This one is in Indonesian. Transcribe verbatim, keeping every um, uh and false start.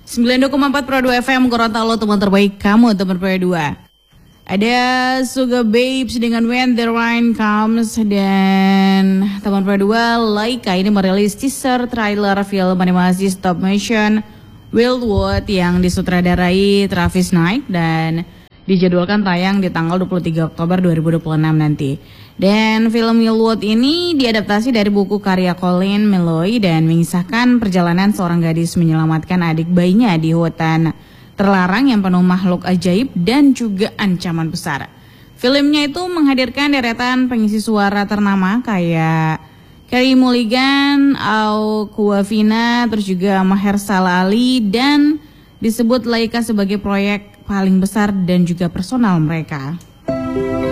sembilan puluh dua koma empat Pro dua F M Gorontalo, teman terbaik kamu, teman Pro dua. Ada Sugar Babes dengan When the Rain Comes, dan teman Pro dua Laika ini merilis teaser trailer film animasi stop motion Wildwood yang disutradarai Travis Knight dan dijadwalkan tayang di tanggal dua puluh tiga Oktober dua ribu dua puluh enam nanti. Dan film Wildwood ini diadaptasi dari buku karya Colin Meloy dan mengisahkan perjalanan seorang gadis menyelamatkan adik bayinya di hutan terlarang yang penuh makhluk ajaib dan juga ancaman besar. Filmnya itu menghadirkan deretan pengisi suara ternama kayak Carey Mulligan, Au Kuafina, terus juga Mahershala Ali, dan disebut Laika sebagai proyek paling besar dan juga personal mereka.